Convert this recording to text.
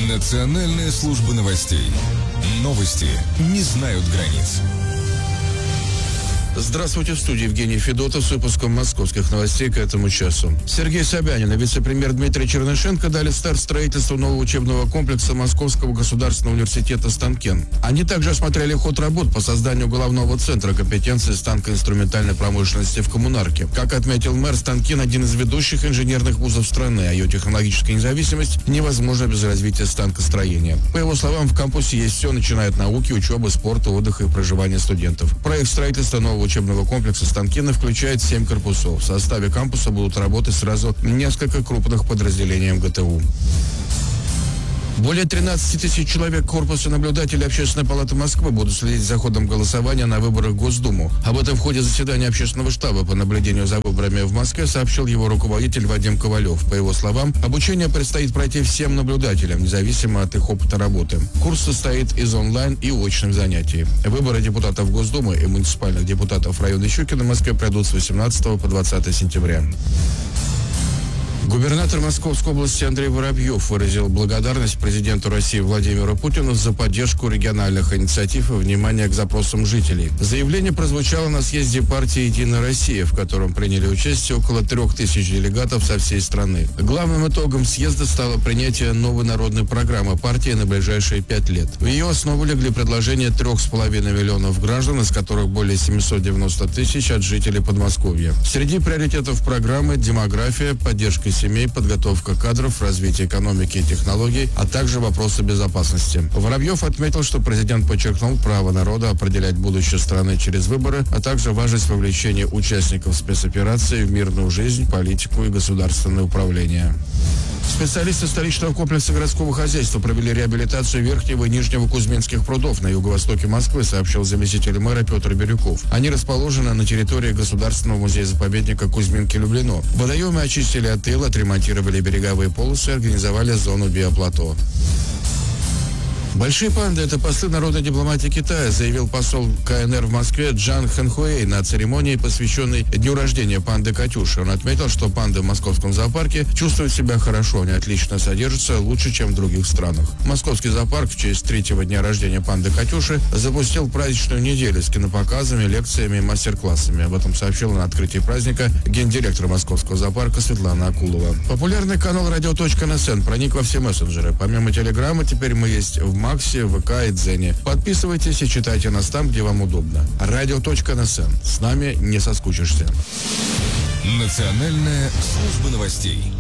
Национальная служба новостей. Новости не знают границ. Здравствуйте, в студии Евгений Федотов с выпуском московских новостей к этому часу. Сергей Собянин и вице-премьер Дмитрий Чернышенко дали старт строительству нового учебного комплекса Московского государственного университета «Станкен». Они также осмотрели ход работ по созданию головного центра компетенции станкоинструментальной промышленности в Коммунарке. Как отметил мэр, «Станкен» – один из ведущих инженерных вузов страны, а ее технологическая независимость невозможна без развития станкостроения. По его словам, в кампусе есть все, начиная от науки, учебы, спорта, отдыха и проживания студентов. Проект строительства нового учебного комплекса «Станкена» включает 7 корпусов. В составе кампуса будут работать сразу несколько крупных подразделений МГТУ. Более 13 тысяч человек корпуса наблюдателей Общественной палаты Москвы будут следить за ходом голосования на выборах в Госдуму. Об этом в ходе заседания общественного штаба по наблюдению за выборами в Москве сообщил его руководитель Вадим Ковалев. По его словам, обучение предстоит пройти всем наблюдателям, независимо от их опыта работы. Курс состоит из онлайн и очных занятий. Выборы депутатов Госдумы и муниципальных депутатов района Щукина в Москве пройдут с 18 по 20 сентября. Губернатор Московской области Андрей Воробьев выразил благодарность президенту России Владимиру Путину за поддержку региональных инициатив и внимание к запросам жителей. Заявление прозвучало на съезде партии «Единая Россия», в котором приняли участие около 3000 делегатов со всей страны. Главным итогом съезда стало принятие новой народной программы партии на ближайшие 5 лет. В ее основу легли предложения 3,5 миллионов граждан, из которых более 790 тысяч от жителей Подмосковья. Среди приоритетов программы – демография, поддержка семей, подготовка кадров, развитие экономики и технологий, а также вопросы безопасности. Воробьев отметил, что президент подчеркнул право народа определять будущее страны через выборы, а также важность вовлечения участников спецоперации в мирную жизнь, политику и государственное управление. Специалисты столичного комплекса городского хозяйства провели реабилитацию Верхнего и Нижнего Кузьминских прудов на юго-востоке Москвы, сообщил заместитель мэра Петр Бирюков. Они расположены на территории Государственного музея-заповедника Кузьминки-Люблино. Водоемы очистили от ила, отремонтировали береговые полосы и организовали зону биоплато. Большие панды – это послы народной дипломатии Китая, заявил посол КНР в Москве Джан Хэнхуэй на церемонии, посвященной дню рождения панды Катюши. Он отметил, что панды в московском зоопарке чувствуют себя хорошо, они отлично содержатся, лучше, чем в других странах. Московский зоопарк в честь 3-го дня рождения панды Катюши запустил праздничную неделю с кинопоказами, лекциями и мастер-классами. Об этом сообщила на открытии праздника гендиректор Московского зоопарка Светлана Акулова. Популярный канал «Радио.НСН» проник во все мессенджеры. Помимо Телеграма, теперь мы есть в Максе, ВК и Дзене. Подписывайтесь и читайте нас там, где вам удобно. Радио.НСН. С нами не соскучишься. Национальная служба новостей.